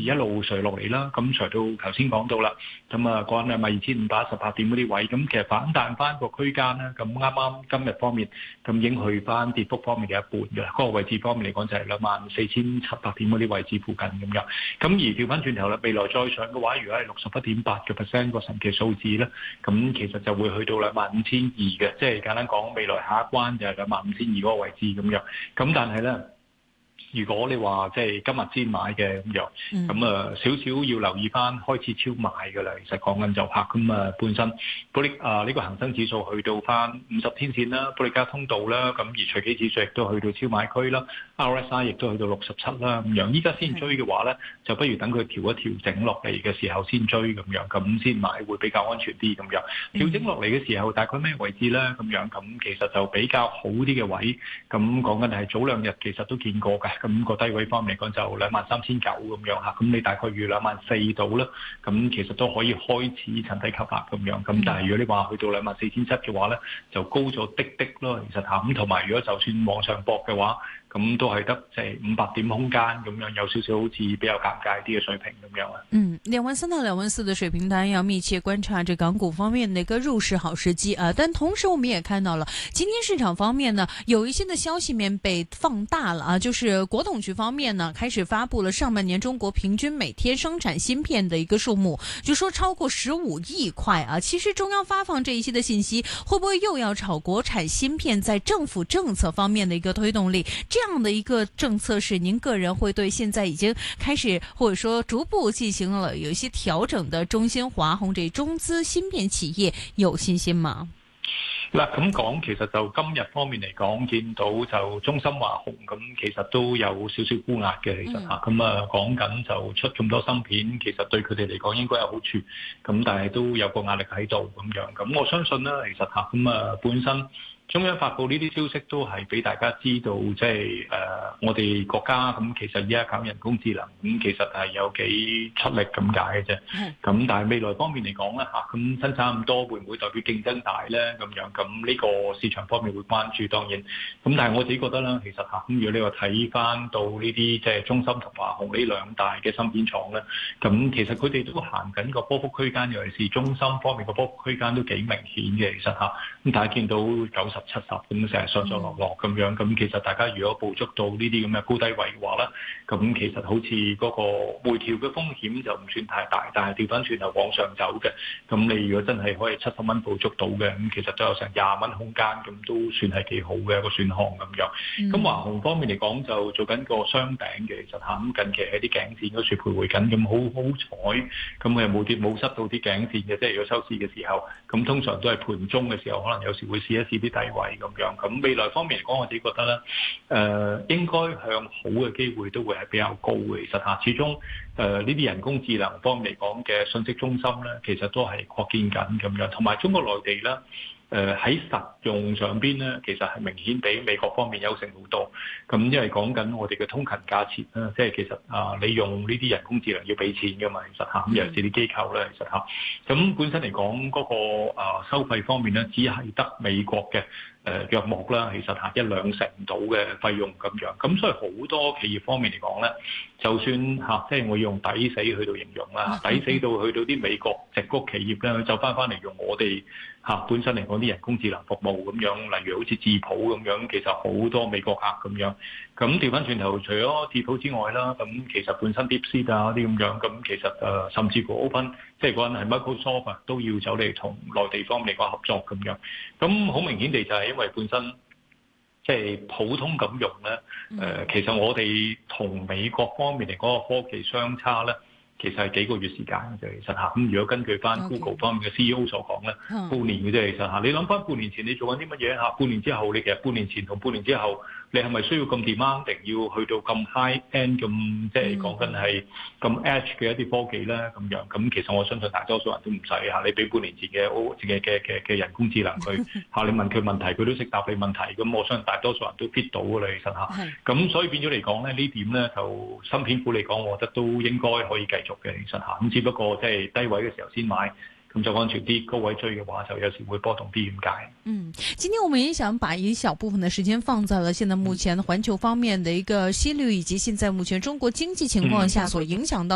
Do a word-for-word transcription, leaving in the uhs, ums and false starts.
一路垂落嚟啦，咁隨到頭先講到啦，咁啊講緊係咪二千五百一十八點嗰啲位，咁其實反彈翻個區間咧，咁啱啱今日方面咁已經去翻跌幅方面嘅一半嘅啦，嗰、那個位置方面嚟講就係兩萬四千七百點嗰啲位置附近咁樣，咁而調翻轉頭啦，未來再上嘅話，如果係六十一點八嘅 percent 個神奇數字咧，咁其實就會去到兩萬五千二嘅，即係簡單講，未來下一關就係兩萬五千二嗰個位置咁樣，咁但係咧。如果你話即係今日先買嘅咁樣，咁啊少少要留意翻，開始超賣嘅啦。其實講緊就客咁啊，本身保力啊呢個恒生指數去到翻五十天線啦，保力加通道啦，咁而隨機指數亦都去到超賣區啦 ，R S I 亦都去到六十七啦咁樣。依家先追嘅話咧，就不如等佢調一調整落嚟嘅時候先追咁樣，咁先買會比較安全啲咁樣。調整落嚟嘅時候，大概咩位置咧？咁樣咁其實就比較好啲嘅位。咁講緊係早兩日其實都見過嘅。咁個低位方面嚟講就兩萬三千九咁樣嚇，咁你大概預兩萬四度啦，咁其實都可以開始趁低吸納咁樣，咁但係如果你話去到兩萬四千七嘅話咧，就高咗滴滴咯，其實嚇，咁同埋如果就算往上搏嘅話，咁都係得即係五百點空間咁樣，有少少好似比較尷尬啲嘅水平咁樣啊。 嗯，兩萬三到兩萬四的水平，當然要密切觀察這港股方面的一個入市好時機啊。但同時我們也看到了，今天市場方面呢，有一些的消息面被放大了啊，就是國統局方面呢開始發布了上半年中國平均每天生產芯片的一個數目，就說超過十五億塊啊。其實中央發放這一些的信息，會不會又要炒國產芯片在政府政策方面的一個推動力？這樣的一個政策是您個人會對現在已經開始或者說逐步進行了有一些調整的中芯華虹這中資芯片企業有信心嗎？ 嗱，咁講其實就今日方面嚟講，見到就中芯華虹咁，其實都有少少沽壓嘅，其實嚇，咁啊講緊就出咁多芯片，其實對佢哋嚟講應該有好處，咁但係都有個壓力喺度咁樣，咁我相信啦，其實嚇，咁啊本身。中央發布呢啲消息都係俾大家知道，即係誒我哋國家咁其實而家搞人工智能，咁其實係有幾出力咁解嘅啫。咁但係未來方面嚟講咧嚇，咁生產咁多會唔會代表競爭大咧？咁樣咁呢個市場方面會關注當然。咁但係我自己覺得啦，其實嚇咁如果你話睇翻到呢啲即係中芯同華虹呢兩大嘅芯片廠咧，咁其實佢哋都行緊個波幅區間，尤其是中芯方面個波幅區間都幾明顯嘅，其實嚇。咁大家見到九十七十咁成日上上落落咁樣，咁其實大家如果捕捉到呢啲咁嘅高低位嘅話咧，咁其實好似嗰個回調嘅風險就唔算太大，但係調翻轉頭往上走嘅，咁你如果真係可以七十蚊捕捉到嘅，咁其實都有成廿蚊空間，咁都算係幾好嘅一個選項咁樣。咁華虹方面嚟講就做緊個雙頂嘅，其實嚇咁近期喺啲頸線嗰處徘徊緊，咁好好彩，咁佢又冇跌冇失到啲頸線嘅，即係如果收市嘅時候，咁通常都係盤中嘅時候，可能有時會試一試啲低位咁樣。咁未來方面嚟講，我自己覺得咧，誒、呃、應該向好嘅機會都會係比較高嘅。其實嚇，始終誒呢啲人工智能方面嚟講嘅信息中心咧，其實都係擴建緊咁樣，同埋中國內地咧。誒喺實用上邊咧，其實係明顯比美國方面優勝好多。咁因為講緊我哋嘅通勤價錢啦，即係其實啊，你用呢啲人工智能要俾錢㗎嘛，其實嚇。咁尤其是啲機構咧，其實嚇。咁本身嚟講嗰個啊收費方面咧，只係得美國嘅誒約莫啦，其實嚇一兩成到嘅費用咁樣。咁所以好多企業方面嚟講咧，就算嚇，即係我要用抵死去到形容啦，抵死到去到啲美國矽谷企業咧，就翻翻嚟用我哋嚇本身嚟講啲人工智能服務咁樣，例如好似智譜咁樣，其實好多美國客咁樣。咁調翻轉頭，除咗智譜之外啦，咁其實本身 DeepSeek 啊啲咁樣，咁其實誒、呃、甚至乎 Open， 即係嗰陣係 Microsoft 都要走嚟同內地方面嚟講合作咁樣。咁好明顯地就係因為本身即係普通咁用咧，誒、呃、其實我哋同美國方面嚟講個科技相差咧。其實係幾個月時間嘅啫，其實嚇。咁如果根據翻 Google 方面嘅 C E O 所講咧，okay. 半年嘅啫，其實嚇。你諗翻半年前你做緊啲乜嘢嚇？半年之後你其實半年前同半年之後，你係咪需要咁 demand 定要去到咁 high end 咁，即係講緊係咁 edge 嘅一啲科技咧咁樣？咁其實我相信大多數人都唔使嚇。你俾半年前嘅 O 嘅嘅嘅嘅人工智能佢嚇，你問佢問題佢都識答你問題。咁我相信大多數人都 fit 到㗎啦，其實嚇。咁所以變咗嚟講咧，呢點咧就芯片股嚟講，我覺得都應該可以繼續嘅，其實嚇。咁只不過即係低位嘅時候先買。咁就安全啲，高位追嘅話就有時會波動啲，咁解。 嗯，今天我們也想把一小部分的時間放在了現在目前環球方面的一個息率，以及現在目前中國經濟情況下所影響到